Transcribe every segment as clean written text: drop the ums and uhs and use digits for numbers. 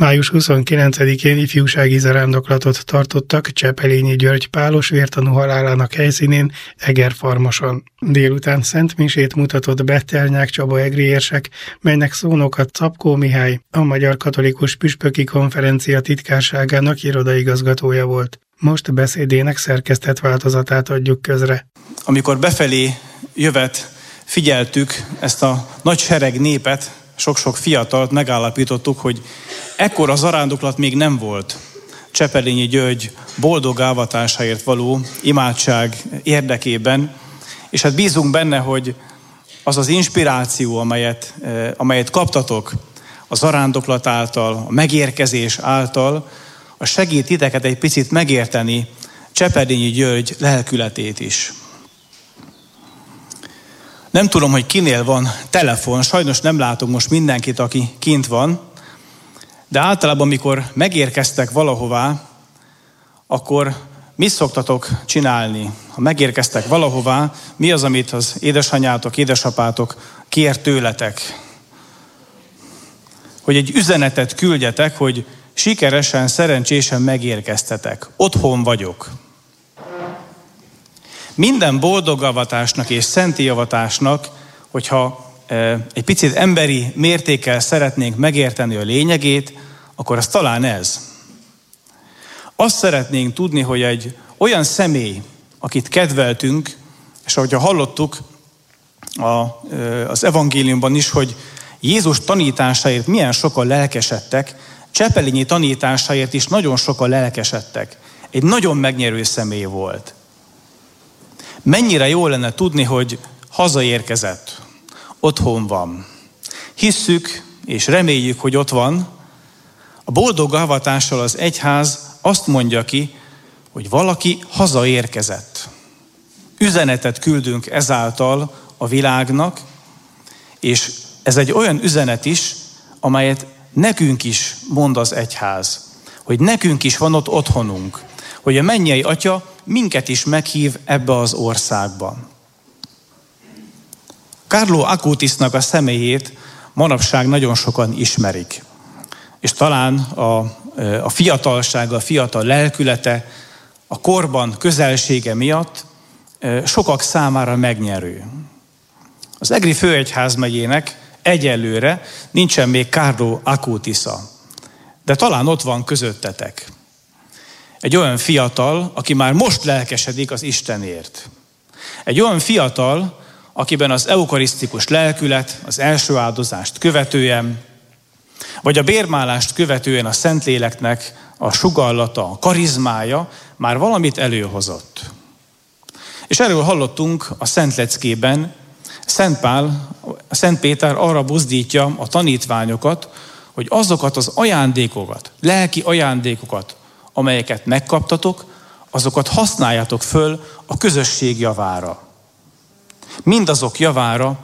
Május 29-én ifjúsági zarándoklatot tartottak Csepelényi György pálos vértanú halálának helyszínén, Egerfarmoson. Délután szentmisét mutatott be Telnyák Csaba egri érsek, melynek szónoka Czapkó Mihály, a Magyar Katolikus Püspöki Konferencia titkárságának irodaigazgatója volt. Most beszédének szerkesztett változatát adjuk közre. Amikor befelé jövet figyeltük ezt a nagy sereg népet, sok-sok fiatalt, megállapítottuk, hogy ekkora zarándoklat még nem volt Csepelényi György boldog ávatásáért való imádság érdekében, és hát bízunk benne, hogy az az inspiráció, amelyet kaptatok a zarándoklat által, a megérkezés által, az segít titeket egy picit megérteni Csepelényi György lelkületét is. Nem tudom, hogy kinél van telefon, sajnos nem látok most mindenkit, aki kint van, de általában, amikor megérkeztek valahová, akkor mit szoktatok csinálni? Ha megérkeztek valahová, mi az, amit az édesanyátok, édesapátok kér tőletek? Hogy egy üzenetet küldjetek, hogy sikeresen, szerencsésen megérkeztetek. Otthon vagyok. Minden boldog avatásnak és szenti avatásnak, hogyha egy picit emberi mértékkel szeretnénk megérteni a lényegét, akkor az talán ez. Azt szeretnénk tudni, hogy egy olyan személy, akit kedveltünk, és ahogy hallottuk az evangéliumban is, hogy Jézus tanításáért milyen sokan lelkesedtek, Csepelényi tanításáért is nagyon sokan lelkesedtek. Egy nagyon megnyerő személy volt. Mennyire jó lenne tudni, hogy hazaérkezett, otthon van. Hisszük és reméljük, hogy ott van. A boldog avatással az egyház azt mondja ki, hogy valaki hazaérkezett. Üzenetet küldünk ezáltal a világnak, és ez egy olyan üzenet is, amelyet nekünk is mond az egyház, hogy nekünk is van ott otthonunk, hogy a mennyei Atya minket is meghív ebbe az országba. Carlo Acutisnak a személyét manapság nagyon sokan ismerik, és talán a fiatalsága, a fiatal lelkülete, a korban közelsége miatt sokak számára megnyerő. Az Egri főegyházmegyének egyelőre nincsen még Carlo Acutisza, de talán ott van közöttetek. Egy olyan fiatal, aki már most lelkesedik az Istenért. Egy olyan fiatal, akiben az eukarisztikus lelkület, az első áldozást követően, vagy a bérmálást követően a Szentléleknek a sugallata, a karizmája már valamit előhozott. És erről hallottunk a Szentleckében. Szent Péter arra buzdítja a tanítványokat, hogy azokat az ajándékokat, lelki ajándékokat, amelyeket megkaptatok, azokat használjátok föl a közösség javára. Mindazok javára,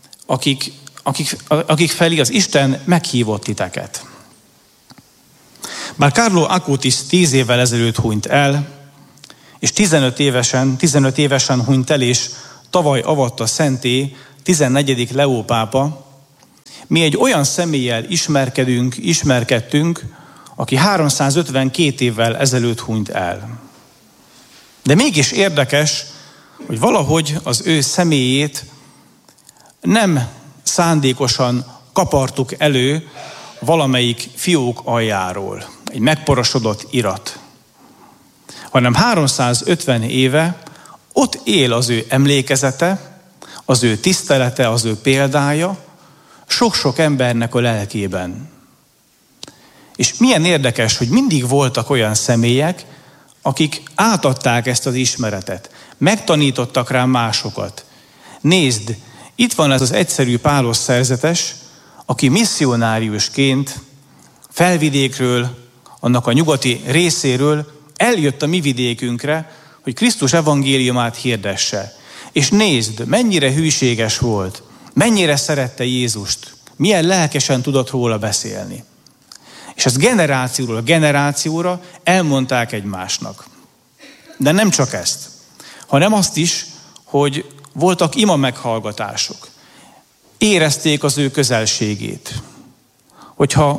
akik felé az Isten meghívott titeket. Bár Carlo Acutis 10 évvel ezelőtt hunyt el, és 15 évesen hunyt el, és tavaly avatta szenté 14. Leó pápa, mi egy olyan személlyel ismerkedtünk, aki 352 évvel ezelőtt hunyt el. De mégis érdekes, hogy valahogy az ő személyét nem szándékosan kapartuk elő valamelyik fiók aljáról, egy megporosodott irat, hanem 350 éve ott él az ő emlékezete, az ő tisztelete, az ő példája sok-sok embernek a lelkében. És milyen érdekes, hogy mindig voltak olyan személyek, akik átadták ezt az ismeretet, megtanítottak rá másokat. Nézd, itt van ez az egyszerű pálos szerzetes, aki misszionáriusként felvidékről, annak a nyugati részéről eljött a mi vidékünkre, hogy Krisztus evangéliumát hirdesse. És nézd, mennyire hűséges volt, mennyire szerette Jézust, milyen lelkesen tudott róla beszélni. És ezt generációról generációra elmondták egymásnak. De nem csak ezt, hanem azt is, hogy voltak ima meghallgatások. Érezték az ő közelségét. Hogyha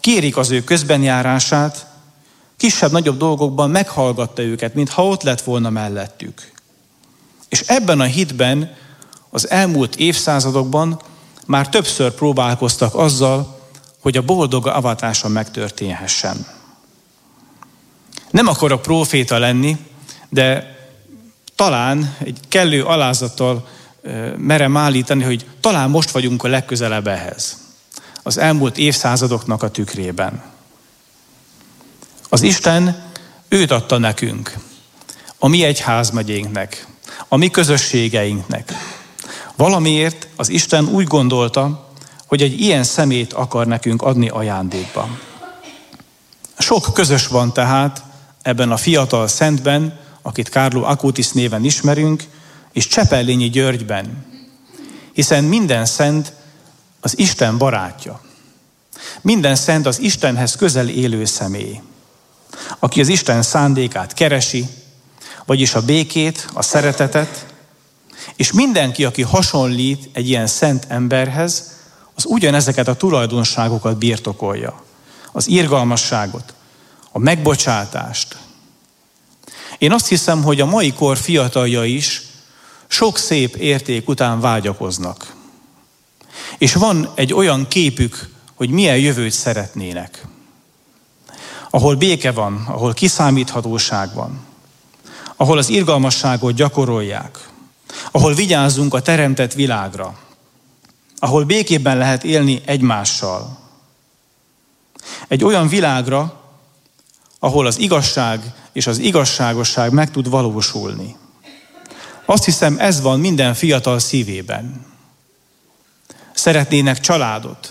kérik az ő közbenjárását, kisebb-nagyobb dolgokban meghallgatta őket, mintha ott lett volna mellettük. És ebben a hitben az elmúlt évszázadokban már többször próbálkoztak azzal, hogy a boldog avatása megtörténhessen. Nem akarok próféta lenni, de talán egy kellő alázattal merem állítani, hogy talán most vagyunk a legközelebb ehhez. Az elmúlt évszázadoknak a tükrében. Az Isten őt adta nekünk, a mi egyházmegyénknek, a mi közösségeinknek. Valamiért az Isten úgy gondolta, hogy egy ilyen szemét akar nekünk adni ajándékba. Sok közös van tehát ebben a fiatal szentben, akit Carlo Acutis néven ismerünk, és Csepellényi Györgyben. Hiszen minden szent az Isten barátja. Minden szent az Istenhez közel élő személy, aki az Isten szándékát keresi, vagyis a békét, a szeretetet, és mindenki, aki hasonlít egy ilyen szent emberhez, az ugyanezeket a tulajdonságokat birtokolja. Az irgalmasságot, a megbocsátást. Én azt hiszem, hogy a mai kor fiatalja is sok szép érték után vágyakoznak. És van egy olyan képük, hogy milyen jövőt szeretnének. Ahol béke van, ahol kiszámíthatóság van, ahol az irgalmasságot gyakorolják, ahol vigyázzunk a teremtett világra, ahol békében lehet élni egymással. Egy olyan világra, ahol az igazság és az igazságosság meg tud valósulni. Azt hiszem, ez van minden fiatal szívében. Szeretnének családot.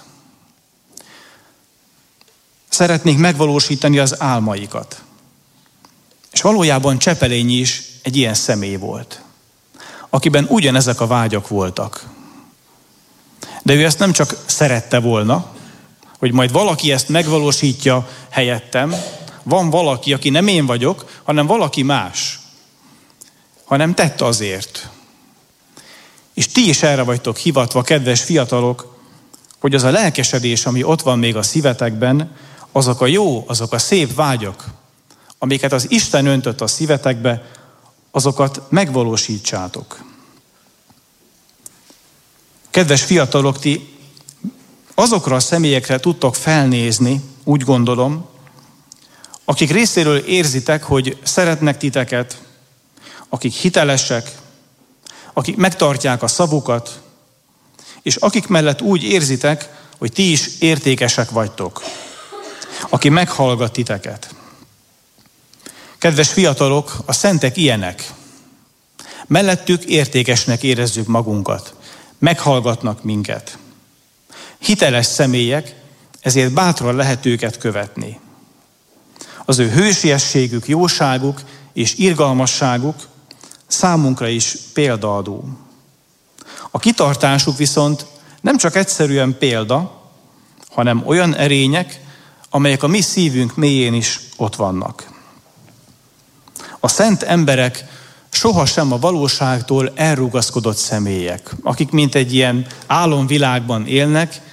Szeretnék megvalósítani az álmaikat. És valójában Csepelényi is egy ilyen személy volt, akiben ugyanezek a vágyak voltak. De ő ezt nem csak szerette volna, hogy majd valaki ezt megvalósítja helyettem, van valaki, aki nem én vagyok, hanem valaki más, hanem tett azért. És ti is erre vagytok hivatva, kedves fiatalok, hogy az a lelkesedés, ami ott van még a szívetekben, azok a jó, azok a szép vágyak, amiket az Isten öntött a szívetekbe, azokat megvalósítsátok. Kedves fiatalok, ti azokra a személyekre tudtok felnézni, úgy gondolom, akik részéről érzitek, hogy szeretnek titeket, akik hitelesek, akik megtartják a szavukat, és akik mellett úgy érzitek, hogy ti is értékesek vagytok, aki meghallgat titeket. Kedves fiatalok, a szentek ilyenek. Mellettük értékesnek érezzük magunkat. Meghallgatnak minket. Hiteles személyek, ezért bátran lehet őket követni. Az ő hősiességük, jóságuk és irgalmasságuk számunkra is példaadó. A kitartásuk viszont nem csak egyszerűen példa, hanem olyan erények, amelyek a mi szívünk mélyén is ott vannak. A szent emberek sohasem a valóságtól elrugaszkodott személyek, akik mint egy ilyen álomvilágban élnek,